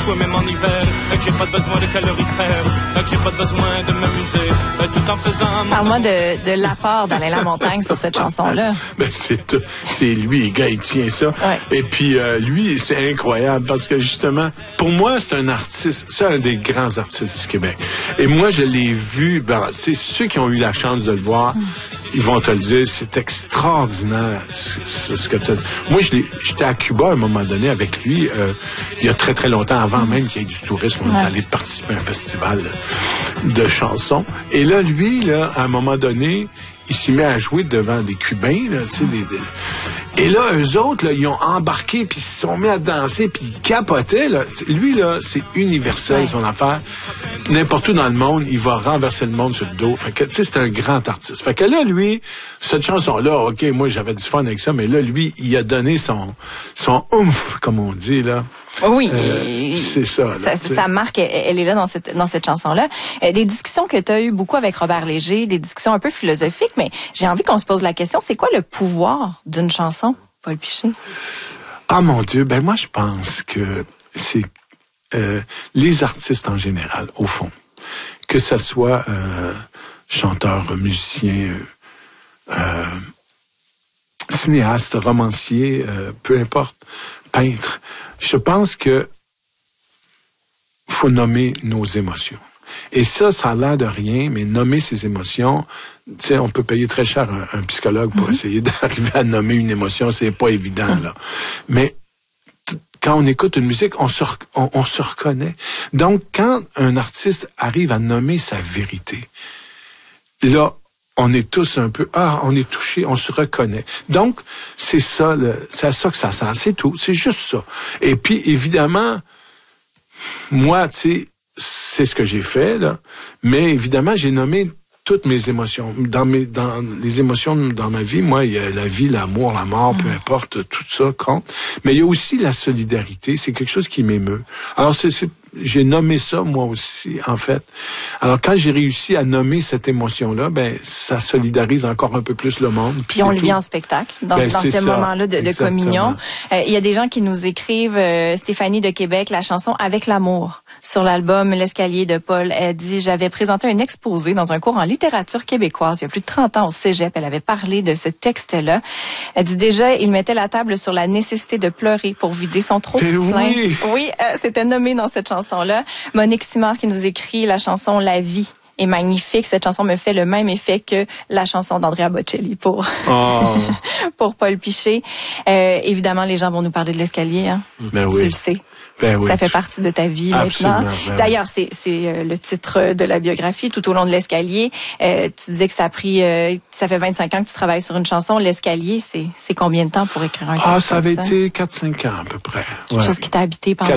chaud même en hiver, que j'ai pas besoin de calorifères, que j'ai pas besoin de m'amuser, tout en faisant... Parle-moi de l'apport d'Alain Lamontagne sur cette chanson-là. Ben c'est lui, le gars, il tient ça. Ouais. Et puis lui, c'est incroyable parce que justement, pour moi, c'est un artiste, c'est un des grands artistes du Québec. Et moi, je l'ai vu, c'est ceux qui ont eu la chance de le voir, ils vont te le dire, c'est extraordinaire ce que tu as. Moi, j'étais à Cuba à un moment donné avec lui, il y a très très longtemps, avant même qu'il y ait du tourisme, on est allé participer à un festival de chansons. Et là, lui, là, à un moment donné, il s'y met à jouer devant des Cubains, là, tu sais, et là, eux autres, là, ils ont embarqué, puis ils se sont mis à danser, puis ils capotaient, là. Lui, là, c'est universel, son affaire. N'importe où dans le monde, il va renverser le monde sur le dos. Fait que, tu sais, c'est un grand artiste. Fait que là, lui, cette chanson-là, OK, moi, j'avais du fun avec ça, mais là, lui, il a donné son oomph, comme on dit, là. Oui, c'est ça. Là, sa marque, elle est là dans cette chanson-là. Des discussions que tu as eues beaucoup avec Robert Léger, des discussions un peu philosophiques, mais j'ai envie qu'on se pose la question, c'est quoi le pouvoir d'une chanson, Paul Piché? Ah mon Dieu, ben moi je pense que c'est les artistes en général, au fond, que ce soit chanteur, musicien, cinéaste, romancier, peu importe, peintre. Je pense que faut nommer nos émotions. Et ça a l'air de rien, mais nommer ses émotions, tu sais, on peut payer très cher un psychologue pour essayer d'arriver à nommer une émotion, c'est pas évident, là. Mais quand on écoute une musique, on se reconnaît. Donc, quand un artiste arrive à nommer sa vérité, là, on est tous un peu, on est touché, on se reconnaît. Donc, c'est ça, c'est à ça que ça sert, c'est tout, c'est juste ça. Et puis, évidemment, moi, tu sais, c'est ce que j'ai fait, là, mais évidemment, j'ai nommé toutes mes émotions. Dans les émotions dans ma vie, moi, il y a la vie, l'amour, la mort, peu importe, tout ça compte. Mais il y a aussi la solidarité, c'est quelque chose qui m'émeut. Alors, j'ai nommé ça, moi aussi, en fait. Alors, quand j'ai réussi à nommer cette émotion-là, ben, ça solidarise encore un peu plus le monde. Puis on le vit en spectacle, dans ces moments-là de communion. Il y a des gens qui nous écrivent, Stéphanie de Québec, la chanson « Avec l'amour ». Sur l'album L'Escalier de Paul, elle dit « J'avais présenté un exposé dans un cours en littérature québécoise il y a plus de 30 ans au cégep. Elle avait parlé de ce texte-là. Elle dit déjà, il mettait la table sur la nécessité de pleurer pour vider son trop-plein. » Oui, c'était nommé dans cette chanson-là. Monique Simard qui nous écrit la chanson « La vie ». Est magnifique. Cette chanson me fait le même effet que la chanson d'Andrea Bocelli pour Paul Piché. Évidemment, les gens vont nous parler de l'escalier. Hein? Ben oui. Tu le sais. Ben oui. Ça fait partie de ta vie maintenant. Ben D'ailleurs, c'est le titre de la biographie, Tout au long de l'escalier. Tu disais que ça a pris, ça fait 25 ans que tu travailles sur une chanson. L'escalier, c'est combien de temps pour écrire un texte? Ça avait été 4-5 ans à peu près. Quelque chose qui t'a habité pendant